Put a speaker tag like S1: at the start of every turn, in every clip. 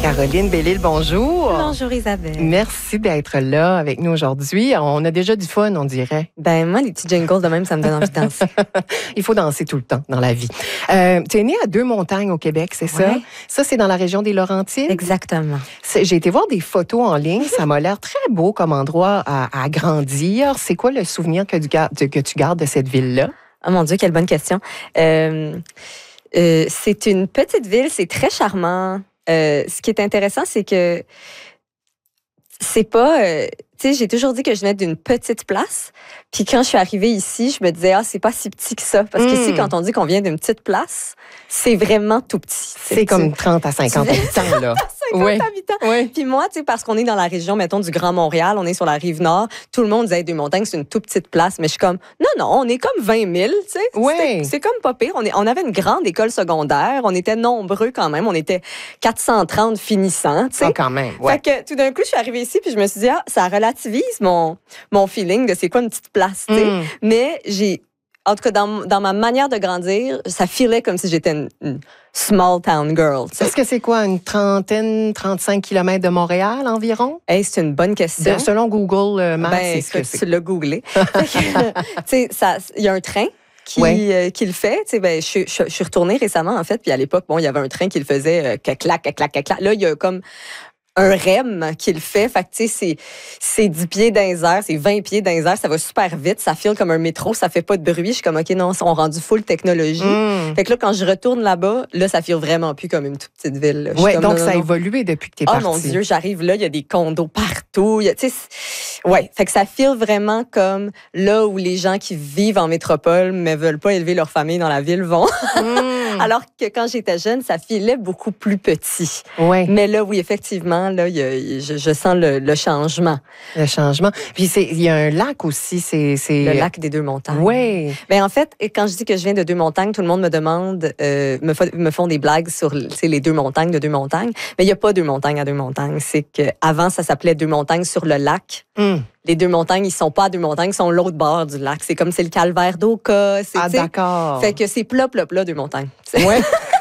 S1: Caroline Bellil, bonjour.
S2: Bonjour Isabelle.
S1: Merci d'être là avec nous aujourd'hui. On a déjà du fun, on dirait.
S2: Ben moi, les petits jingles de même, ça me donne envie de danser.
S1: Il faut danser tout le temps dans la vie. Tu es née à Deux-Montagnes au Québec, c'est ça? Ça, c'est dans la région des Laurentides?
S2: Exactement.
S1: J'ai été voir des photos en ligne. Ça m'a l'air très beau comme endroit à grandir. C'est quoi le souvenir que tu gardes de cette ville-là?
S2: Oh mon Dieu, quelle bonne question. C'est une petite ville, c'est très charmant. Ce qui est intéressant, c'est que c'est pas... tu sais, j'ai toujours dit que je venais d'une petite place. Puis quand je suis arrivée ici, je me disais, c'est pas si petit que ça. Parce qu'ici, quand on dit qu'on vient d'une petite place, c'est vraiment tout petit.
S1: C'est comme 30 à 50 habitants, là.
S2: 50 habitants. Oui. Puis moi, tu sais, parce qu'on est dans la région, mettons, du Grand Montréal, on est sur la Rive-Nord, tout le monde disait Deux-Montagnes, c'est une toute petite place. Mais je suis comme, non, on est comme 20 000, tu sais.
S1: Oui.
S2: C'est comme pas pire. On avait une grande école secondaire. On était nombreux quand même. On était 430 finissants, tu sais.
S1: Ah, quand même, ouais.
S2: Fait que tout d'un coup, je suis arrivée ici, puis je me suis dit, ça relativise mon feeling de c'est quoi une petite place, tu sais. Mais en tout cas, dans ma manière de grandir, ça filait comme si j'étais une small town girl.
S1: Est-ce que c'est quoi, une 35 kilomètres de Montréal environ?
S2: Hey, c'est une bonne question.
S1: Selon Google Maps, c'est ce que c'est.
S2: Tu l'as googlé. Tu sais, il y a un train qui le fait. Tu sais, je suis retournée récemment, en fait, puis à l'époque, il y avait un train qui le faisait clac. Là, il y a comme un REM qui le fait. Fait que, tu sais, c'est 10 pieds dans les airs, c'est 20 pieds dans les airs, ça va super vite, ça file comme un métro, ça fait pas de bruit. Je suis comme, OK, non, on rendu full technologie. Fait que là, quand je retourne là-bas, là, ça file vraiment plus comme une toute petite ville.
S1: Oui, donc
S2: non,
S1: ça a évolué depuis que t'es partie.
S2: Oh mon Dieu, j'arrive là, il y a des condos partout. Fait que ça file vraiment comme là où les gens qui vivent en métropole mais veulent pas élever leur famille dans la ville vont. Alors que quand j'étais jeune, ça filait beaucoup plus petit.
S1: Ouais.
S2: Mais là, oui, effectivement, là, je sens le changement.
S1: Le changement. Puis il y a un lac aussi, c'est
S2: le lac des Deux-Montagnes.
S1: Oui.
S2: Ben en fait, quand je dis que je viens de Deux-Montagnes, tout le monde me demande, me font des blagues sur les Deux-Montagnes de Deux-Montagnes. Mais il y a pas Deux-Montagnes à Deux-Montagnes. C'est que avant ça s'appelait Deux-Montagnes sur le lac. Les Deux-Montagnes, ils sont pas à Deux-Montagnes, ils sont l'autre bord du lac. C'est comme c'est le calvaire d'Oka.
S1: D'accord.
S2: Fait que c'est plat, Deux-Montagnes.
S1: Oui.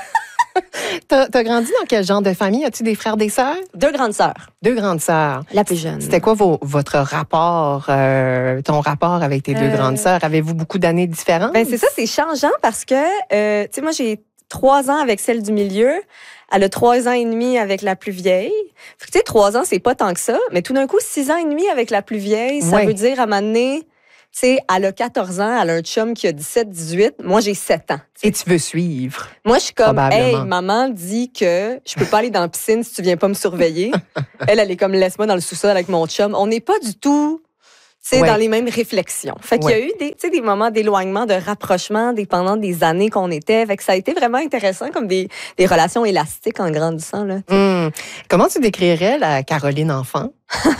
S1: T'as grandi dans quel genre de famille? As-tu des frères, des sœurs?
S2: 2 grandes sœurs.
S1: 2 grandes sœurs.
S2: La plus jeune.
S1: C'était quoi votre rapport, ton rapport avec tes 2 grandes sœurs? Avez-vous beaucoup d'années différentes?
S2: Ben c'est ça, c'est changeant parce que, tu sais, moi, j'ai 3 ans avec celle du milieu. Elle a 3 ans et demi avec la plus vieille. Fait que, tu sais, 3 ans, c'est pas tant que ça. Mais tout d'un coup, 6 ans et demi avec la plus vieille, ça veut dire à m'amener... Tu sais, elle a 14 ans, elle a un chum qui a 17, 18. Moi, j'ai 7 ans. T'sais.
S1: Et tu veux suivre?
S2: Moi, je suis comme, hey, maman dit que je peux pas aller dans la piscine si tu viens pas me surveiller. Elle est comme, laisse-moi dans le sous-sol avec mon chum. On n'est pas du tout, tu sais, dans les mêmes réflexions. Fait qu'il y a eu des moments d'éloignement, de rapprochement pendant des années qu'on était. Fait que ça a été vraiment intéressant, comme des relations élastiques en grandissant, là.
S1: Comment tu décrirais la Caroline enfant?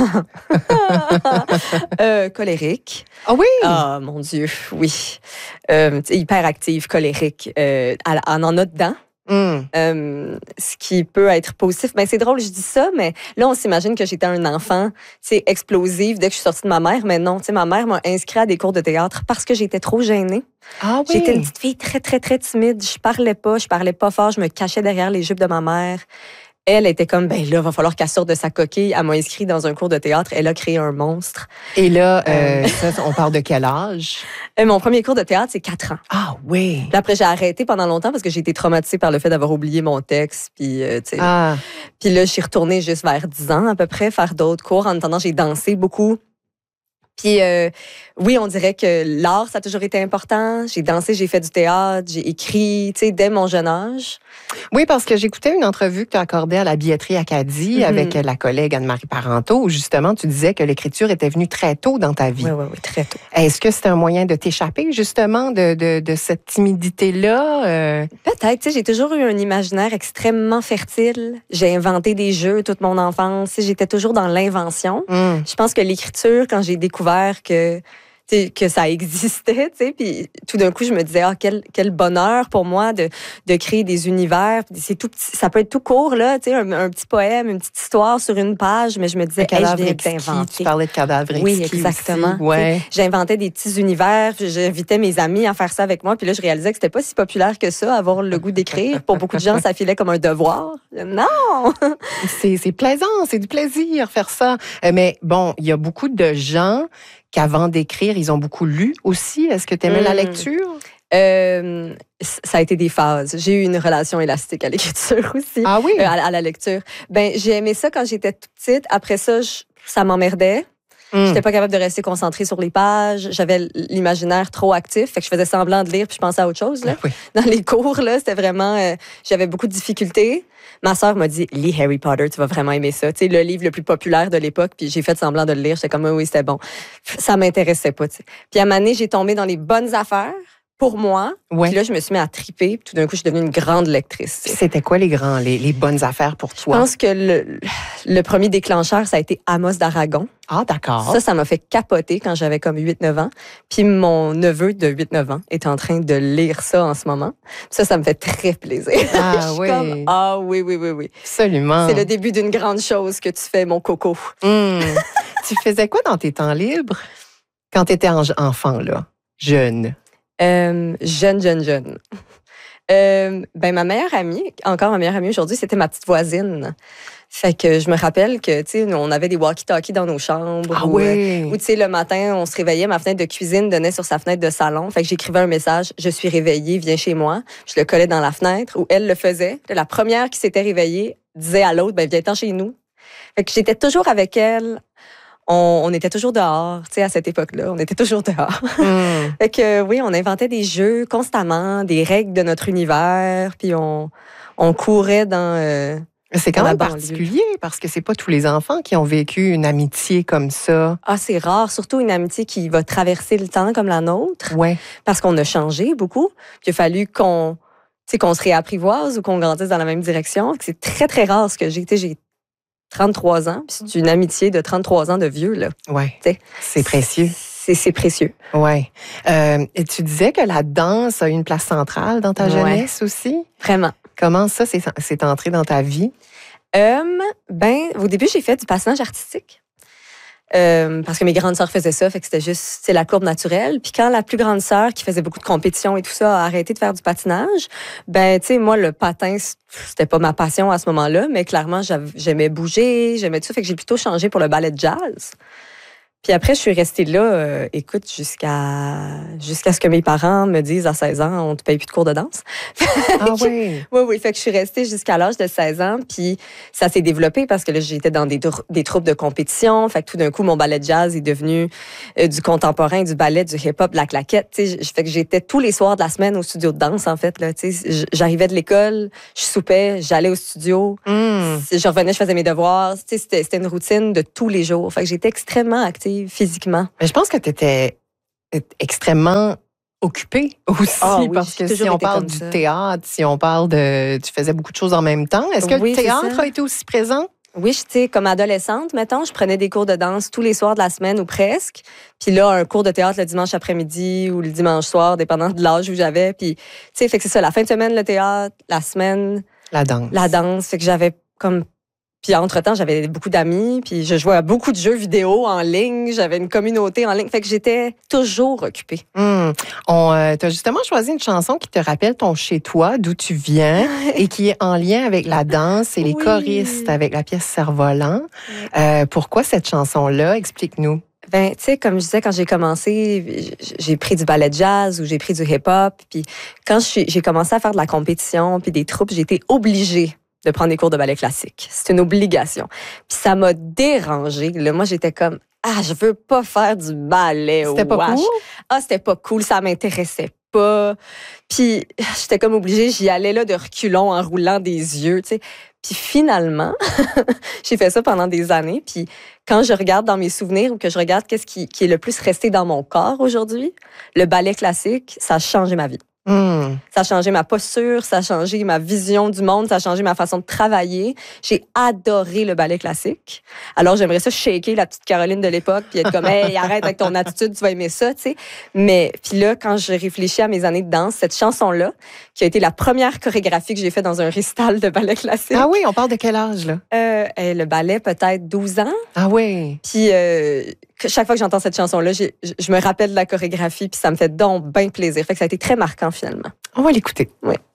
S2: Colérique.
S1: Ah oui?
S2: Ah, mon Dieu, oui. Hyper active, colérique. Elle en a dedans. Ce qui peut être positif. Ben, c'est drôle, je dis ça, mais là, on s'imagine que j'étais un enfant, explosif dès que je suis sortie de ma mère. Mais non, ma mère m'a inscrit à des cours de théâtre parce que j'étais trop gênée.
S1: Ah oui?
S2: J'étais une petite fille très, très, très timide. Je parlais pas fort. Je me cachais derrière les jupes de ma mère. Elle était comme, ben là, va falloir qu'elle sorte de sa coquille. Elle m'a inscrit dans un cours de théâtre. Elle a créé un monstre.
S1: Et là, ça, on parle de quel âge?
S2: Mon premier cours de théâtre, c'est 4 ans.
S1: Ah oui.
S2: Puis après, j'ai arrêté pendant longtemps parce que j'ai été traumatisée par le fait d'avoir oublié mon texte. Puis, tu sais. Puis là, je suis retournée juste vers 10 ans à peu près, faire d'autres cours. En attendant, j'ai dansé beaucoup. Puis oui, on dirait que l'art, ça a toujours été important. J'ai dansé, j'ai fait du théâtre, j'ai écrit, tu sais, dès mon jeune âge.
S1: Oui, parce que j'écoutais une entrevue que tu as accordée à la billetterie Acadie avec la collègue Anne-Marie Parenteau, où justement, tu disais que l'écriture était venue très tôt dans ta vie.
S2: Oui, très tôt.
S1: Est-ce que c'était un moyen de t'échapper, justement, de cette timidité-là?
S2: Peut-être. Tu sais, j'ai toujours eu un imaginaire extrêmement fertile. J'ai inventé des jeux toute mon enfance. J'étais toujours dans l'invention. Je pense que l'écriture, quand j'ai découvert que que ça existait, tu sais, puis tout d'un coup je me disais quel bonheur pour moi de créer des univers. C'est tout petit, ça peut être tout court là, tu sais, un petit poème, une petite histoire sur une page, mais je me disais
S1: je viens d'inventer. Tu parlais de cadavre exquis.
S2: Oui, exactement.
S1: Ouais.
S2: J'inventais des petits univers, j'invitais mes amis à faire ça avec moi, puis là je réalisais que c'était pas si populaire que ça, avoir le goût d'écrire. Pour beaucoup de gens, ça filait comme un devoir. Non.
S1: C'est plaisant, c'est du plaisir faire ça. Mais bon, il y a beaucoup de gens qu'avant d'écrire, ils ont beaucoup lu aussi. Est-ce que tu aimais la lecture?
S2: Ça a été des phases. J'ai eu une relation élastique à l'écriture aussi.
S1: Ah oui?
S2: À la lecture. J'ai aimé ça quand j'étais toute petite. Après ça, ça m'emmerdait. J'étais pas capable de rester concentrée sur les pages. J'avais l'imaginaire trop actif. Fait que je faisais semblant de lire puis je pensais à autre chose. Là.
S1: Oui.
S2: Dans les cours, là, c'était vraiment... j'avais beaucoup de difficultés. Ma sœur m'a dit, lis Harry Potter, tu vas vraiment aimer ça. Tu sais, le livre le plus populaire de l'époque. Puis j'ai fait semblant de le lire. J'étais comme, oui, c'était bon. Ça m'intéressait pas. T'sais. Puis à un moment donné, j'ai tombé dans les bonnes affaires pour moi.
S1: Ouais.
S2: Puis là, je me suis mis à triper. Puis tout d'un coup, je suis devenue une grande lectrice.
S1: C'était quoi les bonnes affaires pour toi?
S2: Je pense que le premier déclencheur, ça a été Amos d'Aragon.
S1: Ah, d'accord.
S2: Ça m'a fait capoter quand j'avais comme 8-9 ans. Puis mon neveu de 8-9 ans est en train de lire ça en ce moment. Ça me fait très plaisir.
S1: Ah oui.
S2: Oui.
S1: Absolument.
S2: C'est le début d'une grande chose que tu fais, mon coco.
S1: Tu faisais quoi dans tes temps libres quand tu étais enfant, là? Jeune.
S2: Jeune. Ma meilleure amie, encore ma meilleure amie aujourd'hui, c'était ma petite voisine. Fait que je me rappelle que, tu sais, on avait des walkie-talkies dans nos chambres.
S1: Ah oui.
S2: Ou tu sais, le matin, on se réveillait, ma fenêtre de cuisine donnait sur sa fenêtre de salon. Fait que j'écrivais un message, je suis réveillée, viens chez moi. Je le collais dans la fenêtre, ou elle le faisait. La première qui s'était réveillée disait à l'autre, viens-t'en chez nous. Fait que j'étais toujours avec elle. On était toujours dehors, tu sais, à cette époque-là. On était toujours dehors. Fait que, oui, on inventait des jeux constamment, des règles de notre univers, puis on courait dans...
S1: c'est quand même particulier, parce que c'est pas tous les enfants qui ont vécu une amitié comme ça.
S2: Ah, c'est rare, surtout une amitié qui va traverser le temps comme la nôtre.
S1: Ouais. Parce
S2: qu'on a changé beaucoup. Puis il a fallu qu'on se réapprivoise ou qu'on grandisse dans la même direction. C'est très, très rare ce que j'ai. J'ai 33 ans, puis c'est une amitié de 33 ans de vieux, là.
S1: Oui, c'est précieux.
S2: C'est précieux.
S1: Oui. Et tu disais que la danse a une place centrale dans ta jeunesse aussi?
S2: Vraiment.
S1: Comment ça c'est entré dans ta vie?
S2: Au début, j'ai fait du patinage artistique. Parce que mes grandes sœurs faisaient ça, fait que c'était juste la courbe naturelle. Puis quand la plus grande sœur, qui faisait beaucoup de compétitions et tout ça, a arrêté de faire du patinage, moi, le patin, c'était pas ma passion à ce moment-là, mais clairement, j'aimais bouger, j'aimais tout ça, fait que j'ai plutôt changé pour le ballet de jazz. Puis après, je suis restée là, jusqu'à ce que mes parents me disent à 16 ans, on te paye plus de cours de danse.
S1: Ah oui?
S2: Oui. Fait que je suis restée jusqu'à l'âge de 16 ans, puis ça s'est développé parce que là, j'étais dans des troupes de compétition. Fait que tout d'un coup, mon ballet de jazz est devenu du contemporain, du ballet, du hip-hop, de la claquette. Fait que j'étais tous les soirs de la semaine au studio de danse, en fait. Là, j'arrivais de l'école, je soupais, j'allais au studio. Je revenais, je faisais mes devoirs. C'était une routine de tous les jours. Fait que j'étais extrêmement active physiquement.
S1: Mais je pense que tu étais extrêmement occupée aussi, parce que si on parle du théâtre, si on parle tu faisais beaucoup de choses en même temps. Est-ce que le théâtre a été aussi présent?
S2: Oui, comme adolescente, mettons, je prenais des cours de danse tous les soirs de la semaine ou presque. Puis là, un cours de théâtre le dimanche après-midi ou le dimanche soir, dépendant de l'âge où j'avais. Puis, fait que c'est ça, la fin de semaine, le théâtre, la semaine...
S1: La danse.
S2: La danse. Fait que j'avais comme... Puis entre-temps, j'avais beaucoup d'amis, puis je jouais à beaucoup de jeux vidéo en ligne, j'avais une communauté en ligne, fait que j'étais toujours occupée.
S1: T'as justement choisi une chanson qui te rappelle ton chez-toi, d'où tu viens, et qui est en lien avec la danse et les choristes avec la pièce Cerf-Volant. Pourquoi cette chanson-là? Explique-nous.
S2: Comme je disais, quand j'ai commencé, j'ai pris du ballet de jazz ou j'ai pris du hip-hop, puis quand j'ai commencé à faire de la compétition puis des troupes, j'ai été obligée de prendre des cours de ballet classique. C'est une obligation. Puis ça m'a dérangée. Là, moi, j'étais comme, je veux pas faire du ballet.
S1: C'était pas cool?
S2: C'était pas cool, ça m'intéressait pas. Puis j'étais comme obligée, j'y allais là de reculons en roulant des yeux, tu sais. Puis finalement, j'ai fait ça pendant des années. Puis quand je regarde dans mes souvenirs ou que je regarde qu'est-ce qui est le plus resté dans mon corps aujourd'hui, le ballet classique, ça a changé ma vie. Ça a changé ma posture, ça a changé ma vision du monde, ça a changé ma façon de travailler. J'ai adoré le ballet classique. Alors, j'aimerais ça shaker la petite Caroline de l'époque puis être comme, hey, arrête avec ton attitude, tu vas aimer ça, tu sais. Mais, puis là, quand je réfléchis à mes années de danse, cette chanson-là, qui a été la première chorégraphie que j'ai faite dans un récital de ballet classique.
S1: Ah oui, on parle de quel âge, là?
S2: Le ballet, peut-être 12 ans.
S1: Ah oui.
S2: Puis, chaque fois que j'entends cette chanson-là, je me rappelle de la chorégraphie, puis ça me fait donc bien plaisir. Fait que ça a été très marquant, finalement.
S1: On va l'écouter.
S2: Oui.